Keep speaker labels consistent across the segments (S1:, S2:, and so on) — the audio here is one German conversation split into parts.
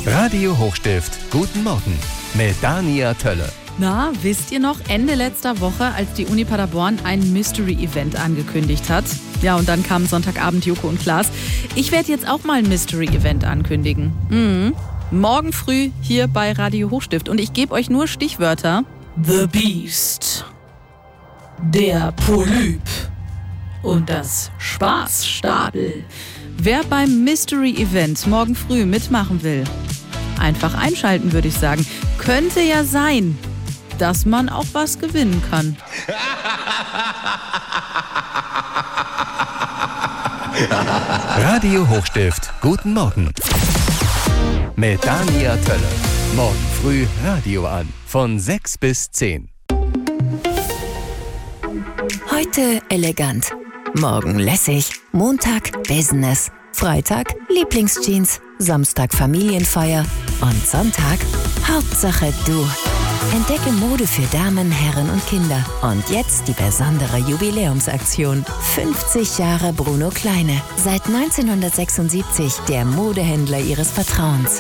S1: Radio Hochstift, guten Morgen mit Dania Tölle.
S2: Na, wisst ihr noch, Ende letzter Woche, als die Uni Paderborn ein Mystery-Event angekündigt hat? Ja, und dann kamen Sonntagabend Joko und Klaas. Ich werde jetzt auch mal ein Mystery-Event ankündigen. Morgen früh hier bei Radio Hochstift. Und ich gebe euch nur Stichwörter. The Beast, der Polyp und das Spaßstadel. Wer beim Mystery-Event morgen früh mitmachen will, einfach einschalten, würde ich sagen. Könnte ja sein, dass man auch was gewinnen kann.
S1: Radio Hochstift, guten Morgen mit Dania Tölle. Morgen früh Radio an, von 6 bis 10.
S3: Heute elegant, morgen lässig, Montag Business, Freitag Lieblingsjeans, Samstag Familienfeier und Sonntag Hauptsache du. Entdecke Mode für Damen, Herren und Kinder. Und jetzt die besondere Jubiläumsaktion. 50 Jahre Bruno Kleine. Seit 1976 der Modehändler Ihres Vertrauens.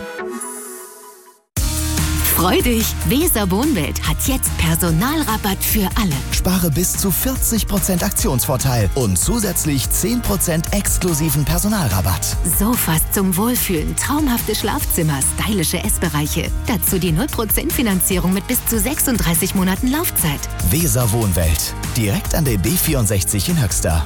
S3: Freu dich! Weser Wohnwelt hat jetzt Personalrabatt für alle.
S4: Spare bis zu 40% Aktionsvorteil und zusätzlich 10% exklusiven Personalrabatt.
S3: Sofas zum Wohlfühlen, traumhafte Schlafzimmer, stylische Essbereiche. Dazu die 0% Finanzierung mit bis zu 36 Monaten Laufzeit.
S4: Weser Wohnwelt. Direkt an der B64 in Höxter.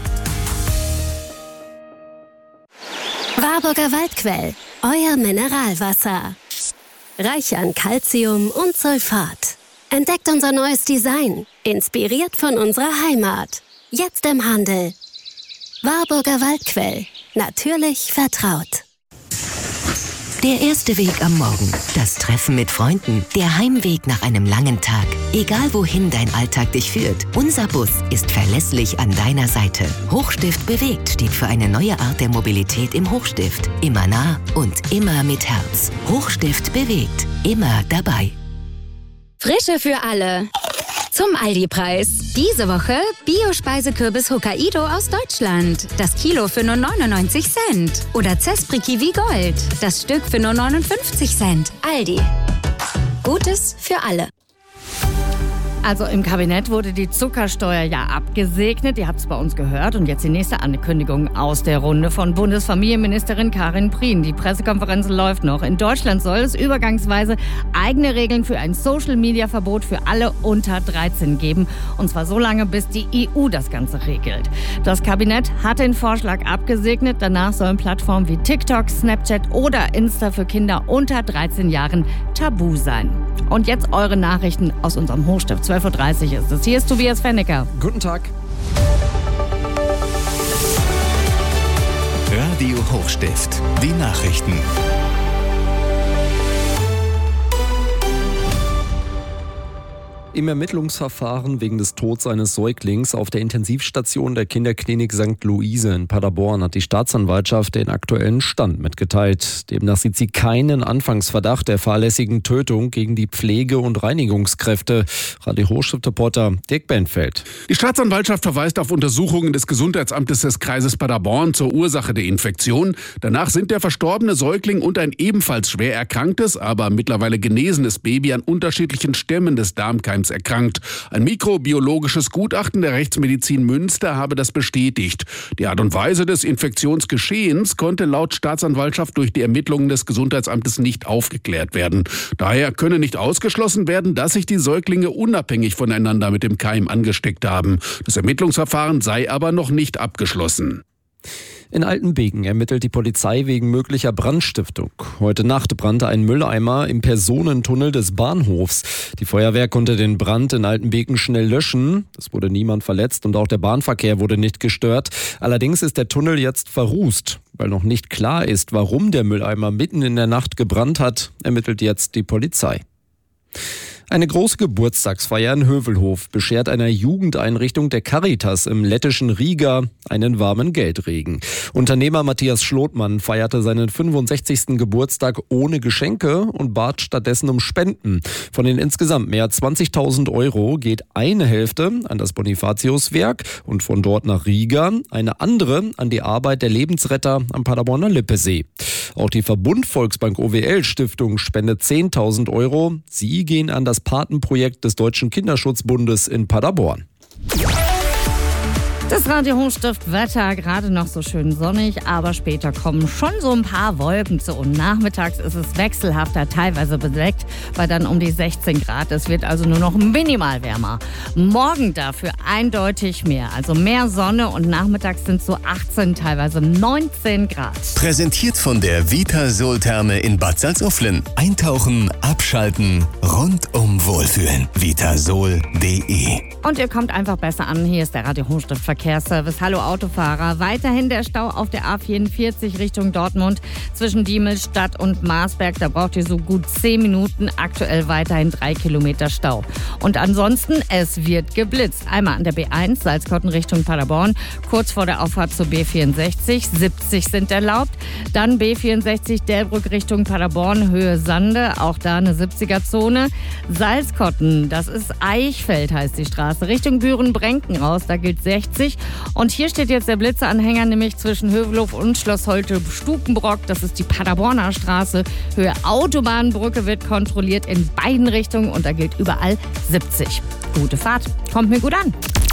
S5: Warburger Waldquell. Euer Mineralwasser. Reich an Calcium und Sulfat. Entdeckt unser neues Design, inspiriert von unserer Heimat. Jetzt im Handel. Warburger Waldquell. Natürlich vertraut.
S3: Der erste Weg am Morgen, das Treffen mit Freunden, der Heimweg nach einem langen Tag. Egal wohin dein Alltag dich führt, unser Bus ist verlässlich an deiner Seite. Hochstift bewegt steht für eine neue Art der Mobilität im Hochstift. Immer nah und immer mit Herz. Hochstift bewegt, immer dabei.
S6: Frische für alle. Zum Aldi-Preis. Diese Woche Bio-Speisekürbis Hokkaido aus Deutschland. Das Kilo für nur 99 Cent. Oder Zespri Kiwi Gold. Das Stück für nur 59 Cent. Aldi. Gutes für alle.
S7: Also im Kabinett wurde die Zuckersteuer ja abgesegnet. Ihr habt es bei uns gehört. Und jetzt die nächste Ankündigung aus der Runde von Bundesfamilienministerin Karin Prien. Die Pressekonferenz läuft noch. In Deutschland soll es übergangsweise eigene Regeln für ein Social-Media-Verbot für alle unter 13 geben. Und zwar so lange, bis die EU das Ganze regelt. Das Kabinett hat den Vorschlag abgesegnet. Danach sollen Plattformen wie TikTok, Snapchat oder Insta für Kinder unter 13 Jahren tabu sein. Und jetzt eure Nachrichten aus unserem Hochstift. 12.30 Uhr ist es. Hier ist Tobias Fennecker.
S8: Guten Tag.
S1: Radio Hochstift, die Nachrichten.
S8: Im Ermittlungsverfahren wegen des Todes eines Säuglings auf der Intensivstation der Kinderklinik St. Luise in Paderborn hat die Staatsanwaltschaft den aktuellen Stand mitgeteilt. Demnach sieht sie keinen Anfangsverdacht der fahrlässigen Tötung gegen die Pflege- und Reinigungskräfte. Radio Hochstift-Reporter Dirk Benfeld.
S9: Die Staatsanwaltschaft verweist auf Untersuchungen des Gesundheitsamtes des Kreises Paderborn zur Ursache der Infektion. Danach sind der verstorbene Säugling und ein ebenfalls schwer erkranktes, aber mittlerweile genesenes Baby an unterschiedlichen Stämmen des Darmkeims erkrankt. Ein mikrobiologisches Gutachten der Rechtsmedizin Münster habe das bestätigt. Die Art und Weise des Infektionsgeschehens konnte laut Staatsanwaltschaft durch die Ermittlungen des Gesundheitsamtes nicht aufgeklärt werden. Daher könne nicht ausgeschlossen werden, dass sich die Säuglinge unabhängig voneinander mit dem Keim angesteckt haben. Das Ermittlungsverfahren sei aber noch nicht abgeschlossen.
S8: In Altenbeken ermittelt die Polizei wegen möglicher Brandstiftung. Heute Nacht brannte ein Mülleimer im Personentunnel des Bahnhofs. Die Feuerwehr konnte den Brand in Altenbeken schnell löschen. Es wurde niemand verletzt und auch der Bahnverkehr wurde nicht gestört. Allerdings ist der Tunnel jetzt verrußt. Weil noch nicht klar ist, warum der Mülleimer mitten in der Nacht gebrannt hat, ermittelt jetzt die Polizei. Eine große Geburtstagsfeier in Hövelhof beschert einer Jugendeinrichtung der Caritas im lettischen Riga einen warmen Geldregen. Unternehmer Matthias Schlotmann feierte seinen 65. Geburtstag ohne Geschenke und bat stattdessen um Spenden. Von den insgesamt mehr als 20.000 Euro geht eine Hälfte an das Bonifatiuswerk und von dort nach Riga, eine andere an die Arbeit der Lebensretter am Paderborner Lippesee. Auch die Verbund Volksbank OWL Stiftung spendet 10.000 Euro. Sie gehen an das Patenprojekt des Deutschen Kinderschutzbundes in Paderborn.
S7: Das Radio Hochstift Wetter, gerade noch so schön sonnig, aber später kommen schon so ein paar Wolken zu uns. Nachmittags ist es wechselhafter, teilweise bedeckt, bei dann um die 16 Grad. Es wird also nur noch minimal wärmer. Morgen dafür eindeutig mehr, also mehr Sonne und nachmittags sind so 18, teilweise 19 Grad.
S1: Präsentiert von der Vitasol-Therme in Bad Salzuflen. Eintauchen, abschalten, rundum wohlfühlen. Vitasol.de.
S7: Und ihr kommt einfach besser an. Hier ist der Radio Hochstift Verkehrsservice. Hallo Autofahrer. Weiterhin der Stau auf der A44 Richtung Dortmund zwischen Diemelstadt und Marsberg. Da braucht ihr so gut 10 Minuten. Aktuell weiterhin 3 Kilometer Stau. Und ansonsten, es wird geblitzt. Einmal an der B1 Salzkotten Richtung Paderborn, kurz vor der Auffahrt zur B64. 70 sind erlaubt. Dann B64 Delbrück Richtung Paderborn, Höhe Sande. Auch da eine 70er-Zone. Salzkotten, das ist Eichfeld, heißt die Straße. Richtung Büren-Brenken raus, da gilt 60. Und hier steht jetzt der Blitzeanhänger, nämlich zwischen Hövelhof und Schloss Holte-Stukenbrock. Das ist die Paderborner Straße. Höhe Autobahnbrücke wird kontrolliert in beiden Richtungen und da gilt überall 70. Gute Fahrt, kommt mir gut an.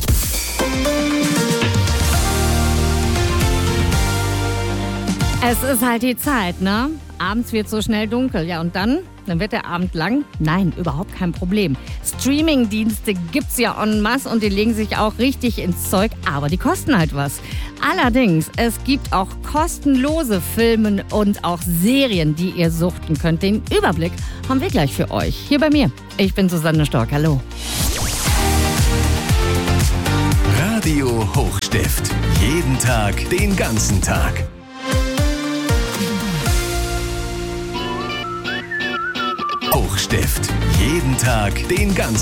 S7: Es ist halt die Zeit, ne? Abends wird so schnell dunkel. Ja, und dann wird der Abend lang? Nein, überhaupt kein Problem. Streaming-Dienste gibt's ja en masse und die legen sich auch richtig ins Zeug, aber die kosten halt was. Allerdings, es gibt auch kostenlose Filme und auch Serien, die ihr suchten könnt. Den Überblick haben wir gleich für euch. Hier bei mir. Ich bin Susanne Stork. Hallo.
S1: Radio Hochstift. Jeden Tag, den ganzen Tag. Hochstift. Jeden Tag, den ganzen Tag.